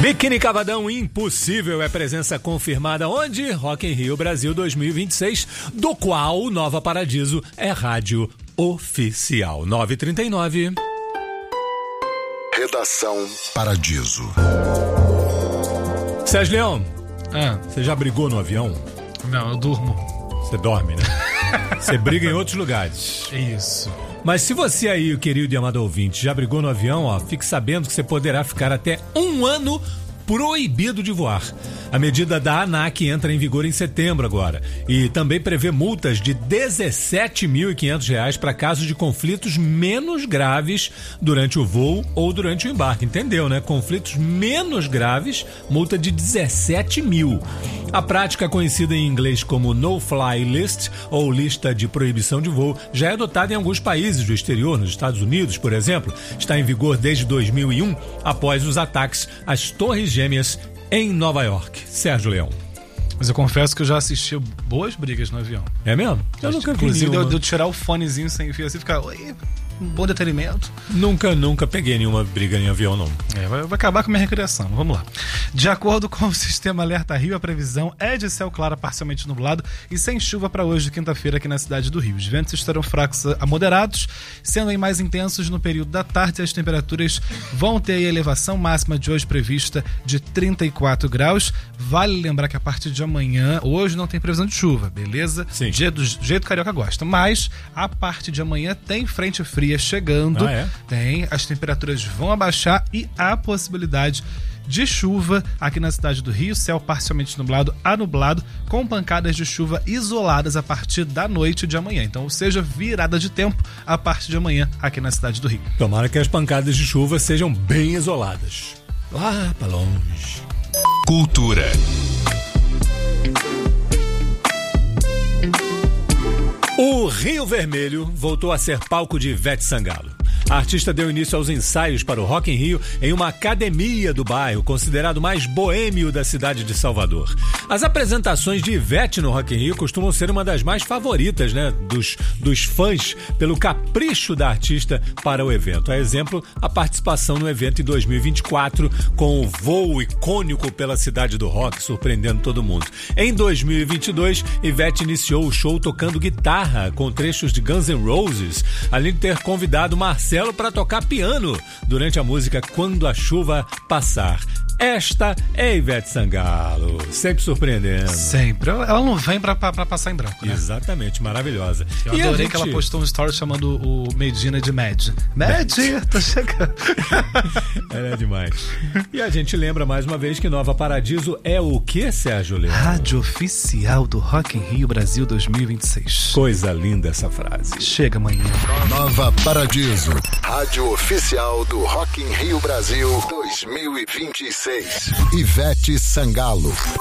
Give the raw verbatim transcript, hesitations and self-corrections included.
Biquíni Cavadão Impossível é presença confirmada onde? Rock in Rio Brasil dois mil e vinte e seis, do qual Nova Paradiso é rádio oficial. nove e trinta e nove. Redação Paradiso. Sérgio Leão, Ah, você já brigou no avião? não, eu durmo. Você dorme, né? Você briga em outros lugares. Isso. Mas se você aí, querido e amado ouvinte, já brigou no avião, ó, fique sabendo que você poderá ficar até um ano proibido de voar. A medida da ANAC entra em vigor em setembro agora e também prevê multas de dezessete mil e quinhentos reais para casos de conflitos menos graves durante o voo ou durante o embarque. Entendeu, né? Conflitos menos graves, multa de dezessete mil. A prática, conhecida em inglês como No-Fly List ou lista de proibição de voo, já é adotada em alguns países do exterior, nos Estados Unidos, por exemplo. Está em vigor desde dois mil e um, após os ataques às Torres Gêmeas em Nova York. Sérgio Leão. Mas eu confesso que eu já assisti boas brigas no avião. É mesmo? Eu nunca vi Inclusive, nenhuma. de eu, de eu tirar o fonezinho sem fio assim e ficar... Oi, um bom detenimento. Nunca, nunca peguei nenhuma briga em avião, não. É, vai, vai acabar com a minha recreação. Vamos lá. De acordo com o sistema Alerta Rio, a previsão é de céu claro parcialmente nublado e sem chuva para hoje, quinta-feira, aqui na cidade do Rio. Os ventos estarão fracos a moderados, sendo em mais intensos no período da tarde. As temperaturas vão ter a elevação máxima de hoje prevista de trinta e quatro graus. Vale lembrar que a partir de amanhã, hoje não tem previsão de chuva, beleza? Sim. Do jeito, do jeito que o carioca gosta. Mas, a partir de amanhã, tem frente fria chegando. Ah, é? Tem, as temperaturas vão abaixar e há possibilidade de chuva aqui na cidade do Rio, céu parcialmente nublado a nublado, com pancadas de chuva isoladas a partir da noite de amanhã. Então, ou seja, virada de tempo a partir de amanhã aqui na cidade do Rio. Tomara que as pancadas de chuva sejam bem isoladas. Lá pra longe. Cultura. O Rio Vermelho voltou a ser palco de Ivete Sangalo. A artista deu início aos ensaios para o Rock in Rio em uma academia do bairro, considerado mais boêmio da cidade de Salvador. As apresentações de Ivete no Rock in Rio costumam ser uma das mais favoritas, né, dos, dos fãs, pelo capricho da artista para o evento. A exemplo, a participação no evento em dois mil e vinte e quatro, com o voo icônico pela cidade do rock, surpreendendo todo mundo. Em dois mil e vinte e dois, Ivete iniciou o show tocando guitarra com trechos de Guns N' Roses, além de ter convidado Marcelo para tocar piano durante a música Quando a Chuva Passar. Esta é Ivete Sangalo, sempre surpreendendo. Sempre. Ela não vem pra, pra, pra passar em branco, né? Exatamente, maravilhosa. Eu E a adorei gente... que ela postou um story chamando o Medina de Mad. Mad, tô chegando. Ela é demais. E a gente lembra mais uma vez que Nova Paradiso é o que, Sérgio Leão? Rádio oficial do Rock in Rio Brasil dois mil e vinte e seis. Coisa linda essa frase. Chega amanhã. Nova Paradiso. Rádio oficial do Rock in Rio Brasil dois mil e vinte e seis. Ivete Sangalo.